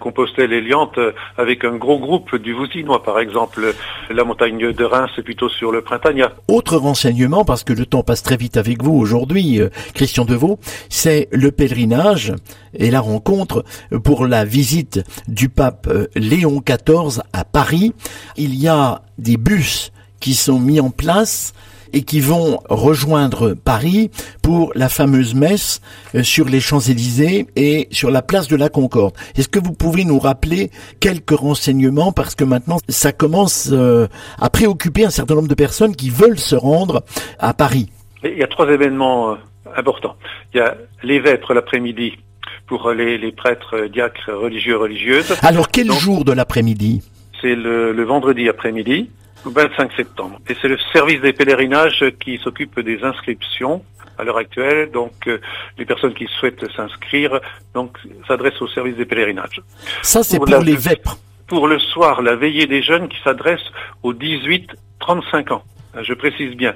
Compostelle et Liante avec un gros groupe du Vouzinois, par exemple. La montagne de Reims, c'est plutôt sur le Printaniat. Autre renseignement, parce que le temps passe très vite avec vous aujourd'hui, Christian Deveau, c'est le pèlerinage et la rencontre pour la visite du pape Léon XIV à Paris. Il y a des bus qui sont mis en place et qui vont rejoindre Paris pour la fameuse messe sur les Champs-Élysées et sur la place de la Concorde. Est-ce que vous pouvez nous rappeler quelques renseignements, parce que maintenant ça commence à préoccuper un certain nombre de personnes qui veulent se rendre à Paris? Il y a 3 événements importants. Il y a les vêpres l'après-midi pour les prêtres, diacres, religieux, religieuses. Alors quel jour de l'après-midi? C'est le vendredi après-midi, le 25 septembre. Et c'est le service des pèlerinages qui s'occupe des inscriptions à l'heure actuelle. Donc les personnes qui souhaitent s'inscrire s'adressent au service des pèlerinages. Ça, c'est pour les vêpres. Pour le soir, la veillée des jeunes qui s'adresse aux 18-35 ans. Je précise bien,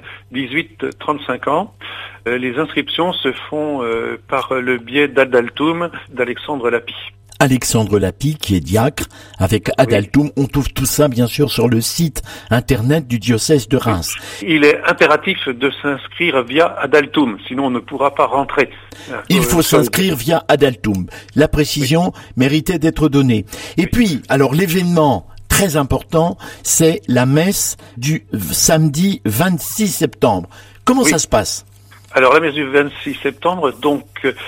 18-35 ans. Les inscriptions se font par le biais d'Adaltoum, d'Alexandre Lapie. Alexandre Lapie, qui est diacre, avec Adaltoum. Oui. On trouve tout ça, bien sûr, sur le site internet du diocèse de Reims. Il est impératif de s'inscrire via Adaltoum, sinon on ne pourra pas rentrer. Il faut s'inscrire via Adaltoum. La précision méritait d'être donnée. Et puis, alors l'événement très important, c'est la messe du samedi 26 septembre. Comment ça se passe? Alors la messe du 26 septembre, donc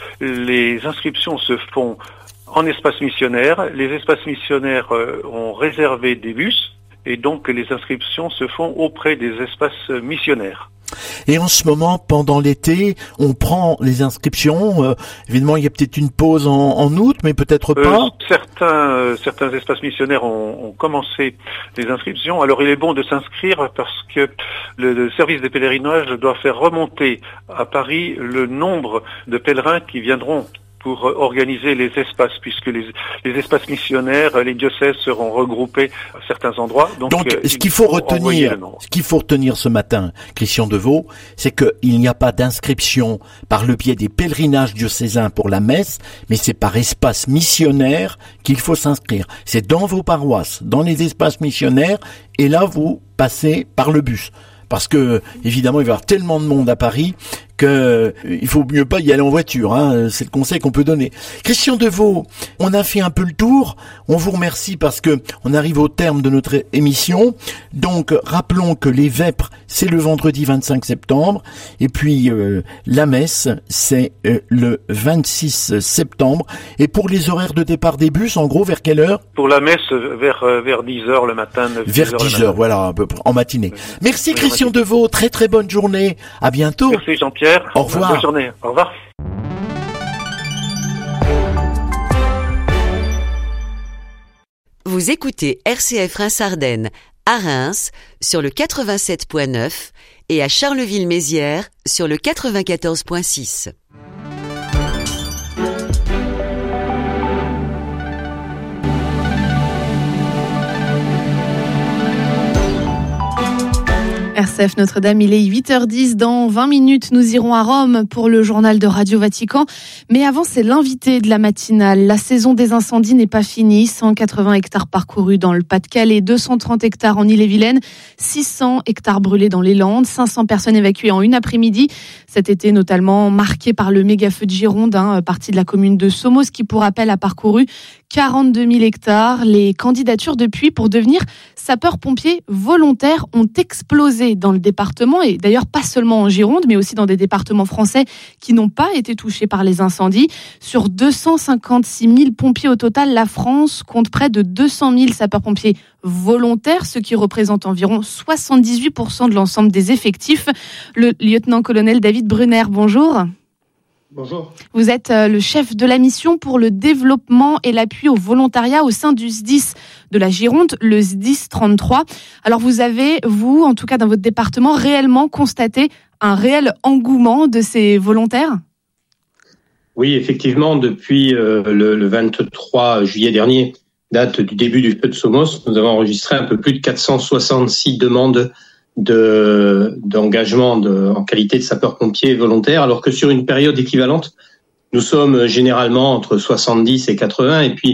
les inscriptions se font en espace missionnaire. Les espaces missionnaires ont réservé des bus et donc les inscriptions se font auprès des espaces missionnaires. Et en ce moment, pendant l'été, on prend les inscriptions. Évidemment, il y a peut-être une pause en août, mais peut-être pas. Certains espaces missionnaires ont commencé les inscriptions. Alors, il est bon de s'inscrire parce que le service des pèlerinages doit faire remonter à Paris le nombre de pèlerins qui viendront pour organiser les espaces, puisque les espaces missionnaires, les diocèses seront regroupés à certains endroits. Donc ce qu'il faut retenir ce matin, Christian Deveau, c'est qu'il n'y a pas d'inscription par le biais des pèlerinages diocésains pour la messe, mais c'est par espace missionnaire qu'il faut s'inscrire. C'est dans vos paroisses, dans les espaces missionnaires, et là vous passez par le bus. Parce que, évidemment, il va y avoir tellement de monde à Paris que il faut mieux pas y aller en voiture, hein. C'est le conseil qu'on peut donner. Christian Deveau, on a fait un peu le tour. On vous remercie parce que on arrive au terme de notre émission. Donc, rappelons que les vêpres, c'est le vendredi 25 septembre. Et puis, la messe, c'est le 26 septembre. Et pour les horaires de départ des bus, en gros, vers quelle heure? Pour la messe, vers 10h le matin. Vers 10h, voilà, un peu en matinée. Merci Christian Deveau, très très bonne journée. À bientôt. Merci Jean-Pierre. Au revoir. Bonne journée. Au revoir. Vous écoutez RCF Reims-Ardennes à Reims sur le 87.9 et à Charleville-Mézières sur le 94.6. RCF Notre-Dame, il est 8h10. Dans 20 minutes, nous irons à Rome pour le journal de Radio Vatican. Mais avant, c'est l'invité de la matinale. La saison des incendies n'est pas finie. 180 hectares parcourus dans le Pas-de-Calais, 230 hectares en Ille-et-Vilaine, 600 hectares brûlés dans les Landes, 500 personnes évacuées en une après-midi. Cet été notamment marqué par le méga-feu de Gironde, partie de la commune de Somos, qui pour rappel a parcouru 42 000 hectares. Les candidatures depuis pour devenir sapeurs-pompiers volontaires ont explosé dans le département, et d'ailleurs pas seulement en Gironde, mais aussi dans des départements français qui n'ont pas été touchés par les incendies. Sur 256 000 pompiers au total, la France compte près de 200 000 sapeurs-pompiers volontaires, ce qui représente environ 78% de l'ensemble des effectifs. Le lieutenant-colonel David Brunner, bonjour. Bonjour. Vous êtes le chef de la mission pour le développement et l'appui au volontariat au sein du SDIS de la Gironde, le SDIS 33. Alors vous avez, vous, en tout cas dans votre département, réellement constaté un réel engouement de ces volontaires ? Oui, effectivement, depuis le 23 juillet dernier, date du début du feu de Somos, nous avons enregistré un peu plus de 466 demandes d'engagement en qualité de sapeur-pompier volontaire, alors que sur une période équivalente, nous sommes généralement entre 70 et 80, et puis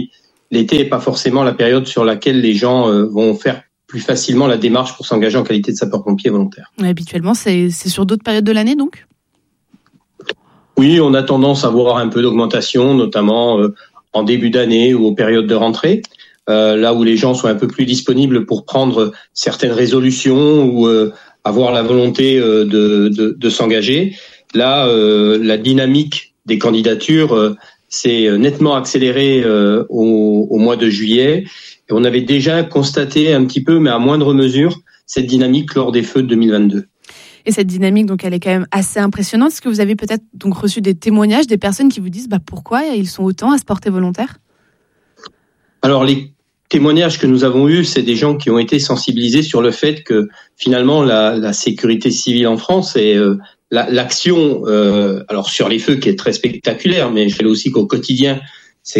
l'été n'est pas forcément la période sur laquelle les gens vont faire plus facilement la démarche pour s'engager en qualité de sapeur-pompier volontaire. Habituellement, c'est sur d'autres périodes de l'année, donc ? Oui, on a tendance à voir un peu d'augmentation, notamment en début d'année ou aux périodes de rentrée, là où les gens sont un peu plus disponibles pour prendre certaines résolutions ou avoir la volonté de s'engager. Là, la dynamique des candidatures s'est nettement accélérée au mois de juillet. Et on avait déjà constaté un petit peu, mais à moindre mesure, cette dynamique lors des feux de 2022. Et cette dynamique, donc, elle est quand même assez impressionnante. Est-ce que vous avez peut-être donc reçu des témoignages des personnes qui vous disent pourquoi ils sont autant à se porter volontaires ? Alors, les témoignages que nous avons eus, c'est des gens qui ont été sensibilisés sur le fait que finalement la sécurité civile en France et l'action, alors sur les feux qui est très spectaculaire, mais je sais aussi qu'au quotidien, c'est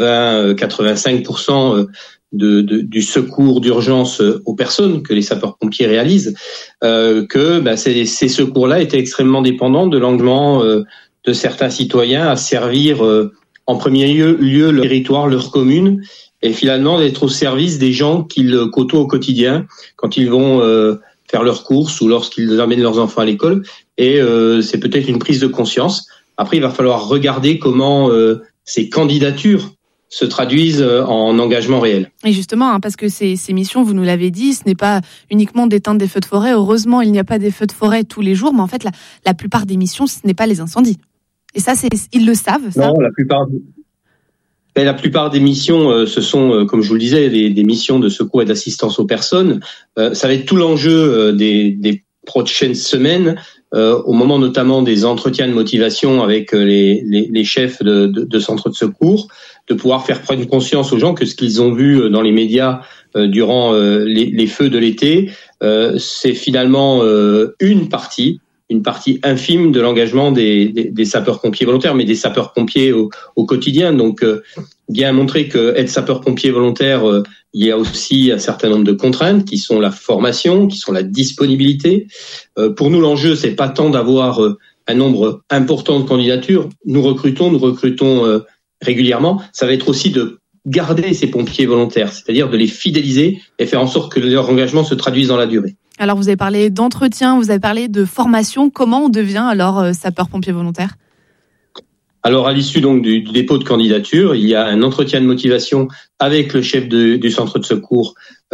80-85% du secours d'urgence aux personnes que les sapeurs-pompiers réalisent, que ces secours-là étaient extrêmement dépendants de l'engagement de certains citoyens à servir en premier lieu leur territoire, leur commune, et finalement d'être au service des gens qu'ils côtoient au quotidien quand ils vont faire leurs courses ou lorsqu'ils amènent leurs enfants à l'école. Et c'est peut-être une prise de conscience. Après, il va falloir regarder comment ces candidatures se traduisent en engagement réel. Et justement, parce que ces missions, vous nous l'avez dit, ce n'est pas uniquement d'éteindre des feux de forêt. Heureusement, il n'y a pas des feux de forêt tous les jours, mais en fait, la plupart des missions, ce n'est pas les incendies. Et ça, ils le savent, ça ? Non, la plupart des missions, ce sont, comme je vous le disais, des missions de secours et d'assistance aux personnes. Ça va être tout l'enjeu des prochaines semaines, au moment notamment des entretiens de motivation avec les chefs de centres de secours, de pouvoir faire prendre conscience aux gens que ce qu'ils ont vu dans les médias durant les feux de l'été, c'est finalement une partie infime de l'engagement des sapeurs-pompiers volontaires, mais des sapeurs-pompiers au quotidien. Donc, bien montrer que être sapeur-pompier volontaire, il y a aussi un certain nombre de contraintes qui sont la formation, qui sont la disponibilité. Pour nous, l'enjeu, c'est pas tant d'avoir un nombre important de candidatures. Nous recrutons régulièrement. Ça va être aussi de garder ces pompiers volontaires, c'est-à-dire de les fidéliser et faire en sorte que leur engagement se traduise dans la durée. Alors, vous avez parlé d'entretien, vous avez parlé de formation. Comment on devient alors sapeur-pompier volontaire ? Alors, à l'issue donc du dépôt de candidature, il y a un entretien de motivation avec le chef du centre de secours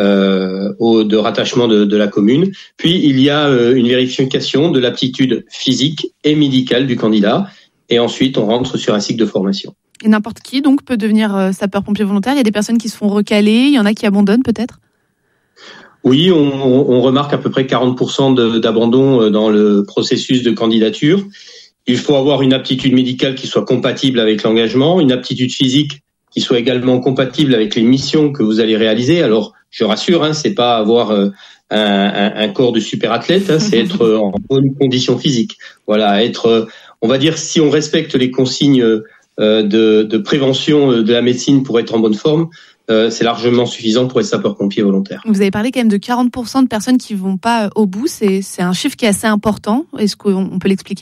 de rattachement de la commune. Puis, il y a une vérification de l'aptitude physique et médicale du candidat. Et ensuite, on rentre sur un cycle de formation. Et n'importe qui, donc, peut devenir sapeur-pompier volontaire ? Il y a des personnes qui se font recaler, il y en a qui abandonnent peut-être ? Oui, on remarque à peu près 40% d'abandon dans le processus de candidature. Il faut avoir une aptitude médicale qui soit compatible avec l'engagement, une aptitude physique qui soit également compatible avec les missions que vous allez réaliser. Alors, je rassure, c'est pas avoir un corps de super athlète, c'est être en bonne condition physique. Voilà, être, on va dire, si on respecte les consignes de prévention de la médecine pour être en bonne forme, c'est largement suffisant pour être sapeur-pompier volontaire. Vous avez parlé quand même de 40% de personnes qui vont pas au bout. C'est un chiffre qui est assez important. Est-ce qu'on peut l'expliquer ?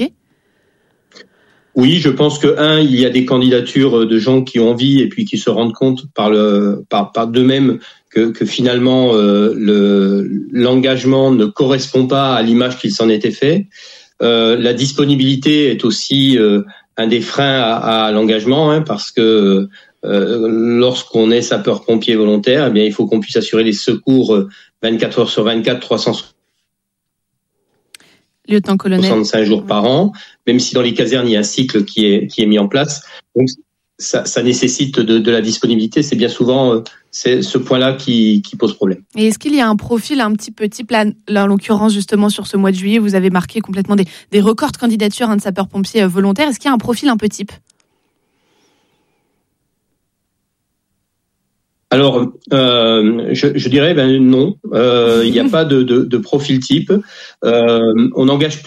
Oui, je pense que il y a des candidatures de gens qui ont envie et puis qui se rendent compte par d'eux-mêmes que finalement l'engagement ne correspond pas à l'image qu'il s'en était fait. La disponibilité est aussi un des freins à l'engagement, parce que lorsqu'on est sapeur-pompier volontaire, eh bien, il faut qu'on puisse assurer les secours 24 heures sur 24, 365 jours par an, même si dans les casernes, il y a un cycle qui est mis en place. Donc, ça nécessite de la disponibilité. C'est bien souvent c'est ce point-là qui pose problème. Et est-ce qu'il y a un profil un petit peu type, là, en l'occurrence, justement, sur ce mois de juillet, vous avez marqué complètement des records de candidatures de sapeurs-pompiers volontaires. Est-ce qu'il y a un profil un peu type ? Alors, je dirais non. Il n'y a pas de profil type. On engage